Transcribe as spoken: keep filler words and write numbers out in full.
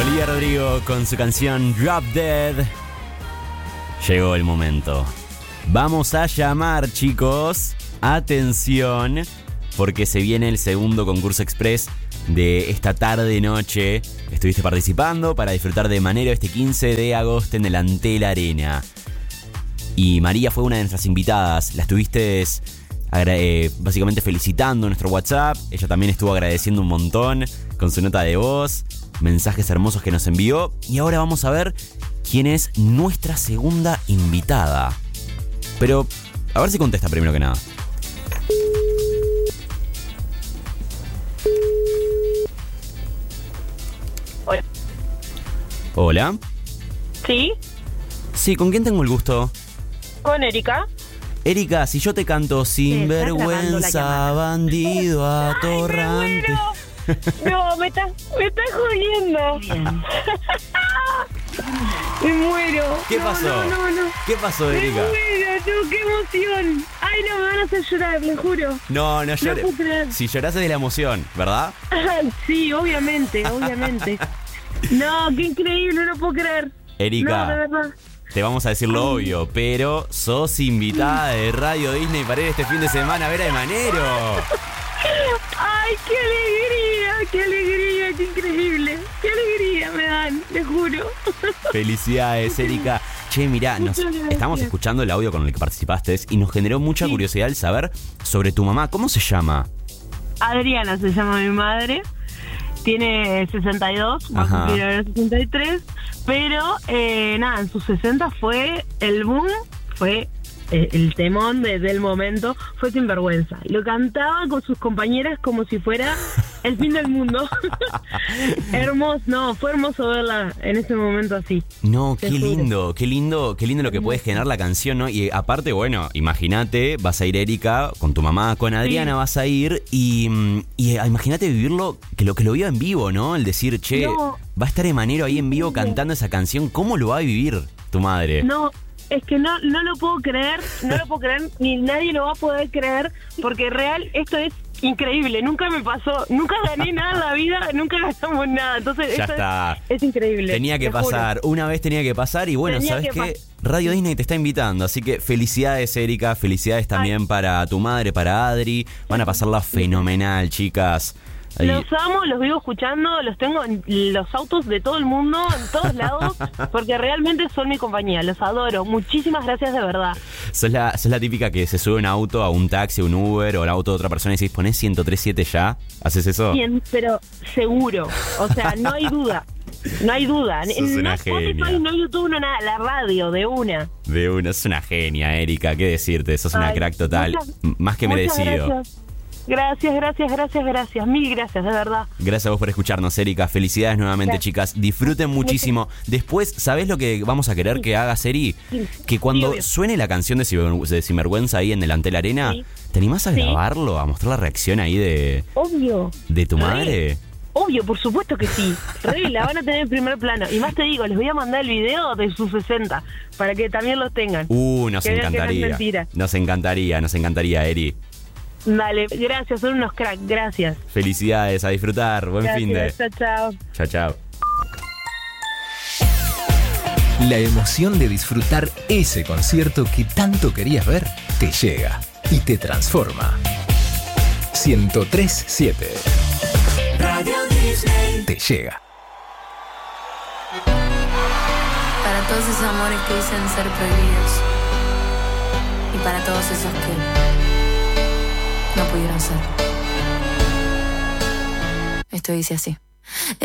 Olivia Rodrigo con su canción Drop Dead. Llegó el momento. Vamos a llamar, chicos. Atención, porque se viene el segundo concurso express de esta tarde-noche. Estuviste participando para disfrutar de Manero este quince de agosto en el Antel Arena. Y María fue una de nuestras invitadas. La estuviste eh, básicamente felicitando en nuestro WhatsApp. Ella también estuvo agradeciendo un montón con su nota de voz, mensajes hermosos que nos envió. Y ahora vamos a ver quién es nuestra segunda invitada. Pero a ver si contesta primero que nada. Hola. Hola. ¿Sí? Sí, ¿con quién tengo el gusto? Con Erika. Erika, si yo te canto sin vergüenza, bandido, atorrante. Ay, me no, me estás me está jodiendo. Bien. Me muero. ¿Qué no, pasó? No, no, no. ¿Qué pasó, Erika? Me muero, no, qué emoción. Ay, no, me van a hacer llorar, le juro. No, no llores. No si lloras es de la emoción, ¿verdad? Sí, obviamente, obviamente. No, qué increíble, no puedo creer. Erika, no, de verdad. Te vamos a decir lo obvio, pero sos invitada de Radio Disney para ir este fin de semana a ver a Manero. ¡Ay, qué alegría! ¡Qué alegría! ¡Qué increíble! ¡Qué alegría me dan! Te juro. Felicidades, Erika. Che, mirá, nos estamos escuchando el audio con el que participaste y nos generó mucha sí. curiosidad el saber sobre tu mamá. ¿Cómo se llama? Adriana se llama mi madre. Tiene sesenta y dos, va a cumplir ahora sesenta y tres. Pero, eh, nada, en sus sesenta fue el boom, fue... el temón de, del momento, fue Sinvergüenza. Lo cantaba con sus compañeras como si fuera el fin del mundo. Hermoso, no, fue hermoso verla en ese momento así. No, qué lindo, qué lindo, qué lindo lo que puede generar la canción, ¿no? Y aparte, bueno, imagínate, vas a ir Erika, con tu mamá, con Adriana sí. vas a ir y, y imagínate vivirlo, que lo que lo vio en vivo, ¿no? El decir, che, no, va a estar Manero ahí en vivo no. cantando esa canción, ¿cómo lo va a vivir tu madre? No. Es que no no lo puedo creer, no lo puedo creer, ni nadie lo va a poder creer, porque real, esto es increíble, nunca me pasó, nunca gané nada en la vida, nunca ganamos nada, entonces ya esto está. Es, es increíble. Tenía que pasar, juro. Una vez tenía que pasar y bueno, tenía ¿sabes qué? Radio Disney te está invitando, así que felicidades, Erika, felicidades también Ay. para tu madre, para Adri, van a pasarla fenomenal, chicas. Ahí. Los amo, los vivo escuchando, los tengo en los autos de todo el mundo, en todos lados, porque realmente son mi compañía, los adoro. Muchísimas gracias de verdad. Sos la, sos la típica que se sube un auto, a un taxi, un Uber o el auto de otra persona y decís, ponés ciento tres punto siete ya, ¿haces eso? Bien, pero seguro, o sea, no hay duda. No hay duda. Sos una no genia. Spotify, no YouTube, no nada, la radio, de una. De una, es una genia, Erika, qué decirte, sos una Ay, crack total, muchas, más que merecido. Gracias. Gracias, gracias, gracias, gracias. Mil gracias, de verdad. Gracias a vos por escucharnos, Erika. Felicidades nuevamente, gracias. Chicas. Disfruten muchísimo. Después, ¿sabés lo que vamos a querer sí. que hagas, Eri? Sí. Que cuando sí, suene la canción de Sinvergüenza ahí en el Antel Arena, sí. ¿te animás a sí. grabarlo? A mostrar la reacción ahí de... Obvio. ¿De tu Re. madre? Obvio, por supuesto que sí. Re, la van a tener en primer plano. Y más te digo, les voy a mandar el video de sus sesenta para que también los tengan. Uh, nos que encantaría. No nos encantaría, nos encantaría, Eri. Dale, gracias, son unos cracks, gracias. Felicidades, a disfrutar, buen gracias, fin de. Chao, chao. Chao, chao. La emoción de disfrutar ese concierto que tanto querías ver te llega y te transforma. ciento tres punto siete Radio Disney te llega. Para todos esos amores que dicen ser prohibidos y para todos esos que no pudieron ser. Esto dice así.